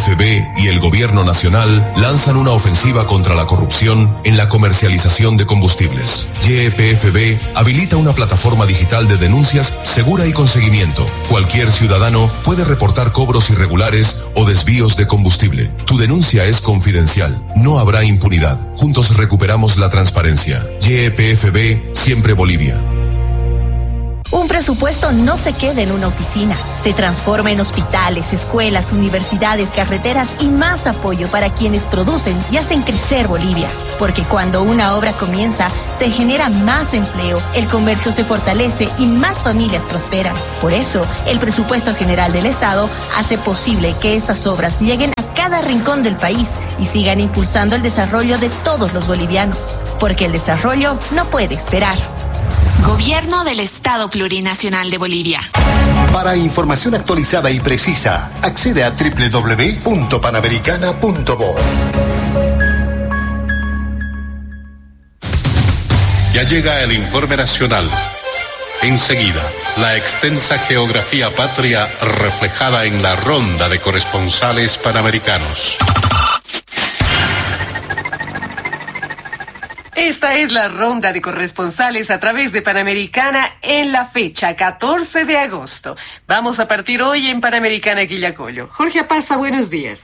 YEPFB y el Gobierno Nacional lanzan una ofensiva contra la corrupción en la comercialización de combustibles. YEPFB habilita una plataforma digital de denuncias segura y con seguimiento. Cualquier ciudadano puede reportar cobros irregulares o desvíos de combustible. Tu denuncia es confidencial. No habrá impunidad. Juntos recuperamos la transparencia. YEPFB, siempre Bolivia. Un presupuesto no se queda en una oficina, se transforma en hospitales, escuelas, universidades, carreteras y más apoyo para quienes producen y hacen crecer Bolivia. Porque cuando una obra comienza, se genera más empleo, el comercio se fortalece y más familias prosperan. Por eso, el presupuesto general del Estado hace posible que estas obras lleguen a cada rincón del país y sigan impulsando el desarrollo de todos los bolivianos. Porque el desarrollo no puede esperar. Gobierno del Estado Plurinacional de Bolivia. Para información actualizada y precisa, accede a www.panamericana.bo. Ya llega el informe nacional. Enseguida, la extensa geografía patria reflejada en la ronda de corresponsales panamericanos. Esta es la ronda de corresponsales a través de Panamericana en la fecha 14 de agosto. Vamos a partir hoy en Panamericana Quillacollo. Jorge Apaza, buenos días.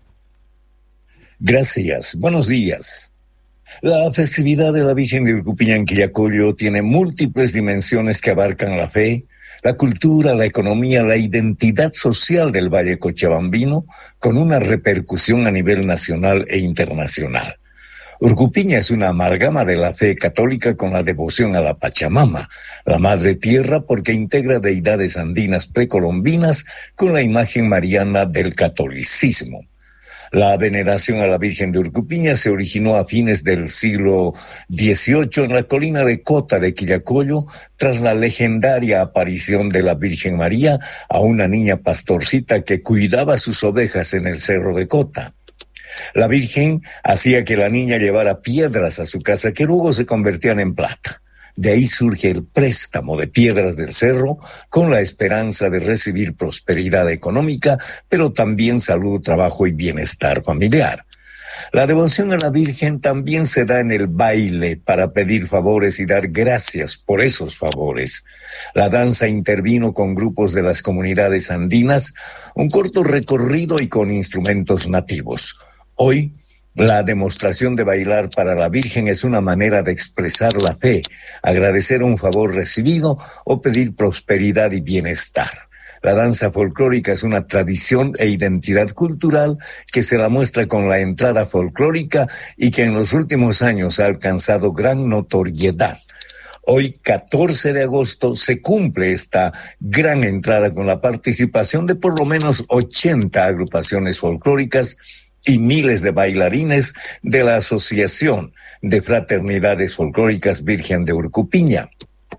Gracias, buenos días. La festividad de la Virgen de Urcupiña en Quillacollo tiene múltiples dimensiones que abarcan la fe, la cultura, la economía, la identidad social del Valle Cochabambino, con una repercusión a nivel nacional e internacional. Urcupiña es una amalgama de la fe católica con la devoción a la Pachamama, la Madre Tierra, porque integra deidades andinas precolombinas con la imagen mariana del catolicismo. La veneración a la Virgen de Urcupiña se originó a fines del siglo XVIII en la colina de Cota de Quillacollo, tras la legendaria aparición de la Virgen María a una niña pastorcita que cuidaba sus ovejas en el cerro de Cota. La Virgen hacía que la niña llevara piedras a su casa que luego se convertían en plata. De ahí surge el préstamo de piedras del cerro con la esperanza de recibir prosperidad económica, pero también salud, trabajo y bienestar familiar. La devoción a la Virgen también se da en el baile para pedir favores y dar gracias por esos favores. La danza intervino con grupos de las comunidades andinas, un corto recorrido y con instrumentos nativos. Hoy, la demostración de bailar para la Virgen es una manera de expresar la fe, agradecer un favor recibido o pedir prosperidad y bienestar. La danza folclórica es una tradición e identidad cultural que se la muestra con la entrada folclórica y que en los últimos años ha alcanzado gran notoriedad. Hoy, 14 de agosto, se cumple esta gran entrada con la participación de por lo menos 80 agrupaciones folclóricas y miles de bailarines de la Asociación de Fraternidades Folclóricas Virgen de Urcupiña.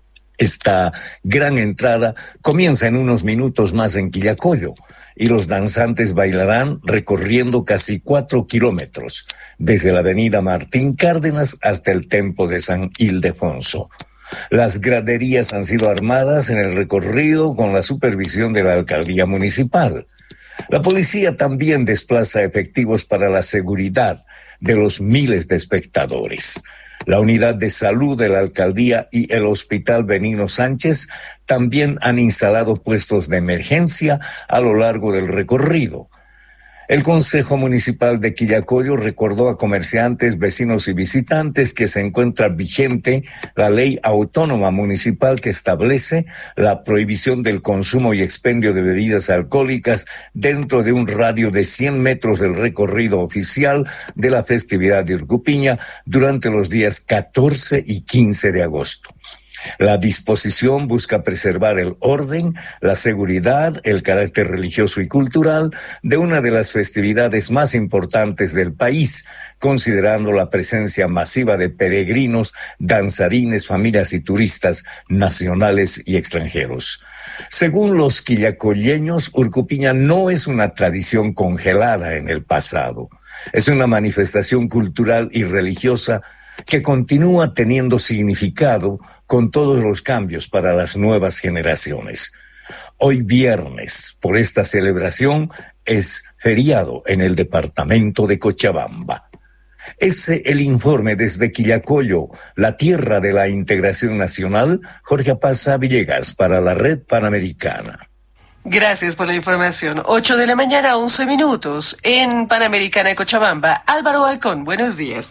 Esta gran entrada comienza en unos minutos más en Quillacollo y los danzantes bailarán recorriendo casi 4 kilómetros, desde la avenida Martín Cárdenas hasta el templo de San Ildefonso. Las graderías han sido armadas en el recorrido con la supervisión de la alcaldía municipal. La policía también desplaza efectivos para la seguridad de los miles de espectadores. La unidad de salud de la alcaldía y el Hospital Benigno Sánchez también han instalado puestos de emergencia a lo largo del recorrido. El Consejo Municipal de Quillacollo recordó a comerciantes, vecinos y visitantes que se encuentra vigente la ley autónoma municipal que establece la prohibición del consumo y expendio de bebidas alcohólicas dentro de un radio de 100 metros del recorrido oficial de la festividad de Urcupiña durante los días 14 y 15 de agosto. La disposición busca preservar el orden, la seguridad, el carácter religioso y cultural de una de las festividades más importantes del país, considerando la presencia masiva de peregrinos, danzarines, familias y turistas nacionales y extranjeros. Según los quillacolleños, Urcupiña no es una tradición congelada en el pasado. Es una manifestación cultural y religiosa que continúa teniendo significado con todos los cambios para las nuevas generaciones. Hoy viernes, por esta celebración, es feriado en el departamento de Cochabamba. Es el informe desde Quillacollo, la tierra de la integración nacional. Jorge Apaza Villegas para la Red Panamericana. Gracias por la información. 8 de la mañana, 11 minutos. En Panamericana de Cochabamba, Álvaro Halcón, buenos días.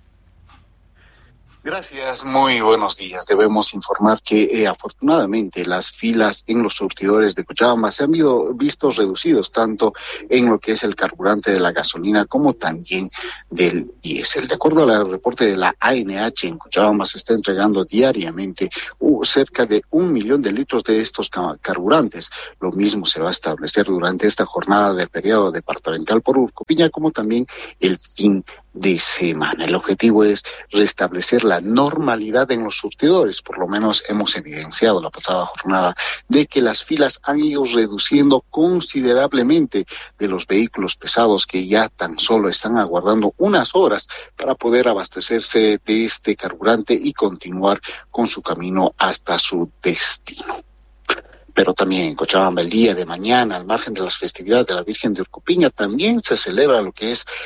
Gracias, muy buenos días. Debemos informar que afortunadamente las filas en los surtidores de Cochabamba se han visto reducidos tanto en lo que es el carburante de la gasolina como también del diésel. De acuerdo al reporte de la ANH, en Cochabamba se está entregando diariamente cerca de 1 millón de litros de estos carburantes. Lo mismo se va a establecer durante esta jornada de feriado departamental por Urcupiña como también el fin de semana. El objetivo es restablecer la normalidad en los surtidores. Por lo menos hemos evidenciado la pasada jornada de que las filas han ido reduciendo considerablemente de los vehículos pesados que ya tan solo están aguardando unas horas para poder abastecerse de este carburante y continuar con su camino hasta su destino. Pero también en Cochabamba el día de mañana, al margen de las festividades de la Virgen de Urcupiña, también se celebra lo que es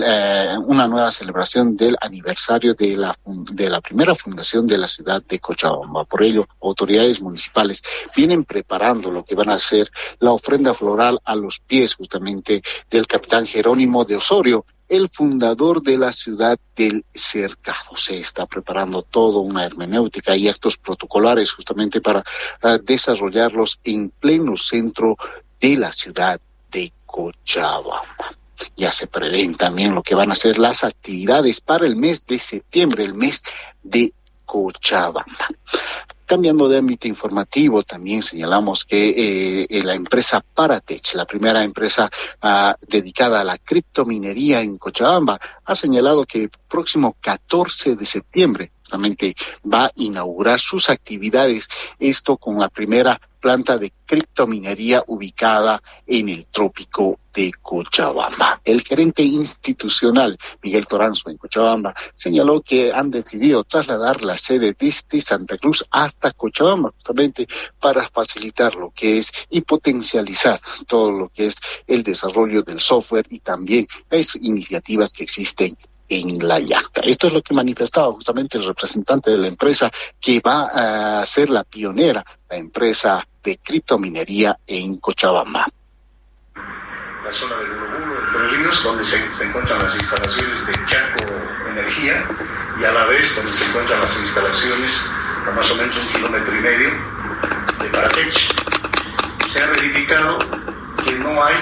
una nueva celebración del aniversario de la primera fundación de la ciudad de Cochabamba. Por ello, autoridades municipales vienen preparando lo que van a ser la ofrenda floral a los pies justamente del capitán Jerónimo de Osorio, el fundador de la ciudad del Cercado. Se está preparando toda una hermenéutica y actos protocolares justamente para desarrollarlos en pleno centro de la ciudad de Cochabamba. Ya se prevén también lo que van a ser las actividades para el mes de septiembre, el mes de Cochabamba. Cambiando de ámbito informativo, también señalamos que la empresa Paratech, la primera empresa dedicada a la criptominería en Cochabamba, ha señalado que el próximo 14 de septiembre justamente va a inaugurar sus actividades, esto con la primera planta de criptominería ubicada en el trópico de Cochabamba. El gerente institucional, Miguel Toranzo, en Cochabamba, señaló que han decidido trasladar la sede desde Santa Cruz hasta Cochabamba, justamente para facilitar lo que es y potencializar todo lo que es el desarrollo del software y también las iniciativas que existen en la yacta. Esto es lo que manifestaba justamente el representante de la empresa que va a ser la pionera, la empresa de criptominería en Cochabamba. La zona de Buruburu, de Tres Ríos, donde se encuentran las instalaciones de Chaco Energía y a la vez donde se encuentran las instalaciones a más o menos 1,5 kilómetros de Paratech. Se ha verificado que no hay,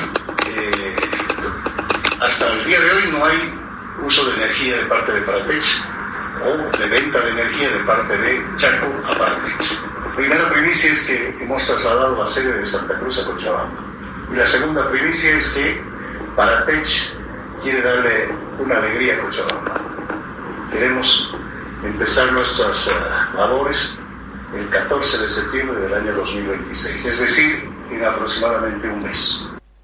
hasta el día de hoy no hay uso de energía de parte de Paratech o de venta de energía de parte de Chaco a Paratech. La primera primicia es que hemos trasladado la sede de Santa Cruz a Cochabamba. Y la segunda primicia es que Paratech quiere darle una alegría a Cochabamba. Queremos empezar nuestras labores el 14 de septiembre del año 2026, es decir, en aproximadamente un mes.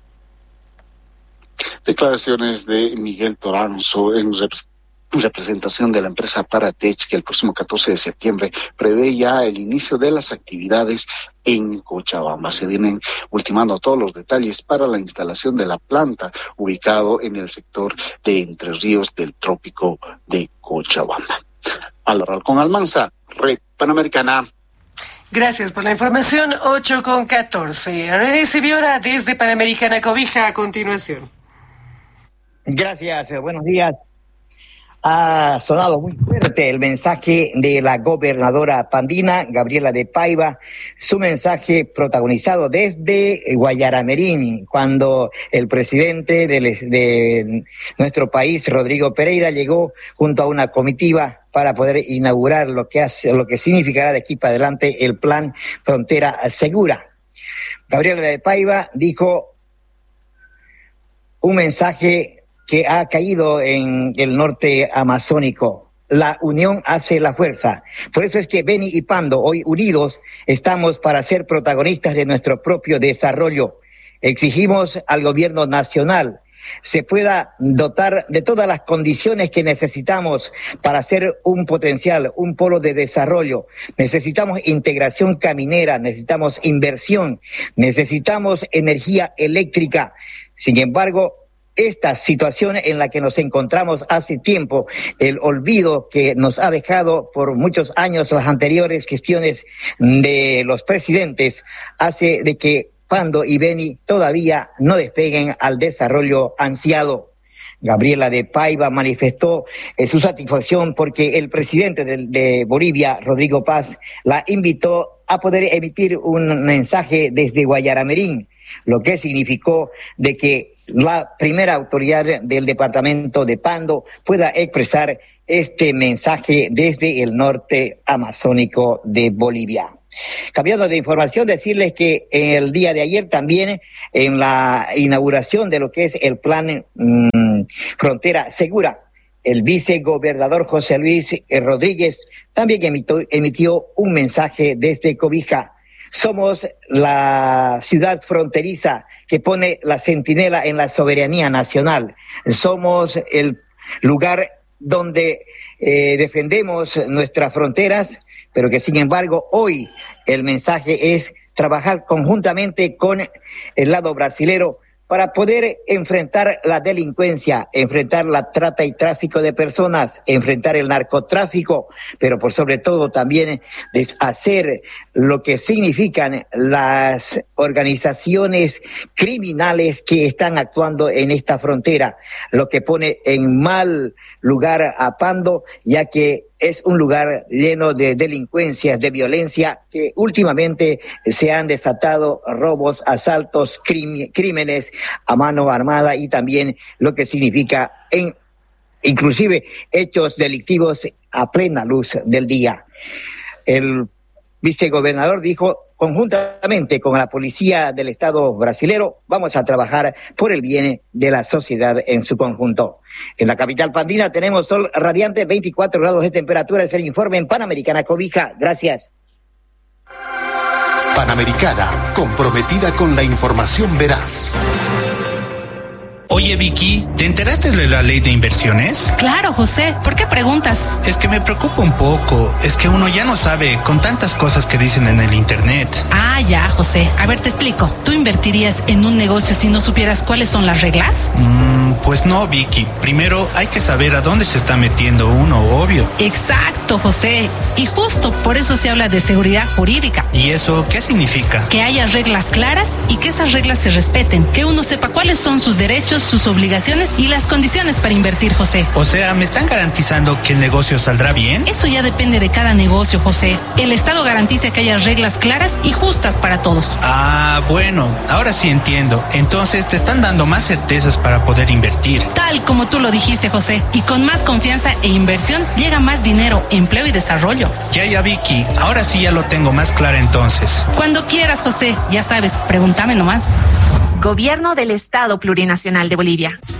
Declaraciones de Miguel Toranzo en representación de la empresa Paratech, que el próximo 14 de septiembre prevé ya el inicio de las actividades en Cochabamba. Se vienen ultimando todos los detalles para la instalación de la planta ubicado en el sector de Entre Ríos del trópico de Cochabamba. Álvaro Halcón Almanza, Red Panamericana. Gracias por la información. 8:14. René Sibiora desde Panamericana Cobija a continuación. Gracias, buenos días. Ha sonado muy fuerte el mensaje de la gobernadora pandina, Gabriela de Paiva, su mensaje protagonizado desde Guayaramerín, cuando el presidente de nuestro país, Rodrigo Pereira, llegó junto a una comitiva para poder inaugurar lo que significará de aquí para adelante el plan Frontera Segura. Gabriela de Paiva dijo un mensaje que ha caído en el norte amazónico. La unión hace la fuerza. Por eso es que Beni y Pando, hoy unidos, estamos para ser protagonistas de nuestro propio desarrollo. Exigimos al gobierno nacional se pueda dotar de todas las condiciones que necesitamos para hacer un potencial, un polo de desarrollo. Necesitamos integración caminera, necesitamos inversión, necesitamos energía eléctrica. Sin embargo, esta situación en la que nos encontramos hace tiempo, el olvido que nos ha dejado por muchos años las anteriores gestiones de los presidentes, hace de que Pando y Beni todavía no despeguen al desarrollo ansiado. Gabriela de Paiva manifestó su satisfacción porque el presidente de Bolivia, Rodrigo Paz, la invitó a poder emitir un mensaje desde Guayaramerín, lo que significó de que la primera autoridad del departamento de Pando pueda expresar este mensaje desde el norte amazónico de Bolivia. Cambiando de información, decirles que el día de ayer también en la inauguración de lo que es el plan Frontera Segura, el vicegobernador José Luis Rodríguez también emitió un mensaje desde Cobija. Somos la ciudad fronteriza que pone la centinela en la soberanía nacional. Somos el lugar donde defendemos nuestras fronteras, pero que sin embargo hoy el mensaje es trabajar conjuntamente con el lado brasilero para poder enfrentar la delincuencia, enfrentar la trata y tráfico de personas, enfrentar el narcotráfico, pero por sobre todo también hacer lo que significan las organizaciones criminales que están actuando en esta frontera, lo que pone en mal lugar a Pando, ya que es un lugar lleno de delincuencias, de violencia, que últimamente se han desatado robos, asaltos, crímenes a mano armada y también lo que significa inclusive hechos delictivos a plena luz del día. El vicegobernador dijo, conjuntamente con la policía del Estado brasilero, vamos a trabajar por el bien de la sociedad en su conjunto. En la capital pandina tenemos sol radiante, 24 grados de temperatura, es el informe en Panamericana Cobija. Gracias. Panamericana, comprometida con la información veraz. Oye, Vicky, ¿te enteraste de la ley de inversiones? Claro, José. ¿Por qué preguntas? Es que me preocupa un poco. Es que uno ya no sabe con tantas cosas que dicen en el internet. Ah, ya, José. A ver, te explico. ¿Tú invertirías en un negocio si no supieras cuáles son las reglas? Pues no, Vicky. Primero hay que saber a dónde se está metiendo uno, obvio. Exacto, José. Y justo por eso se habla de seguridad jurídica. ¿Y eso qué significa? Que haya reglas claras y que esas reglas se respeten. Que uno sepa cuáles son sus derechos, sus obligaciones y las condiciones para invertir, José. O sea, ¿me están garantizando que el negocio saldrá bien? Eso ya depende de cada negocio, José. El Estado garantiza que haya reglas claras y justas para todos. Ah, bueno, ahora sí entiendo. Entonces te están dando más certezas para poder invertir. Tal como tú lo dijiste, José. Y con más confianza e inversión llega más dinero, empleo y desarrollo. Ya, Vicky. Ahora sí ya lo tengo más claro entonces. Cuando quieras, José. Ya sabes, pregúntame nomás. Gobierno del Estado Plurinacional de Bolivia.